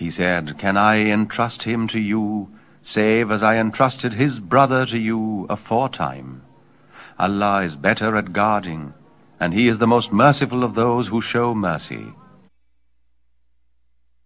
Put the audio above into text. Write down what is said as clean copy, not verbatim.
He said, Can I entrust him to you, save as I entrusted his brother to you aforetime? Allah is better at guarding, and he is the most merciful of those who show mercy.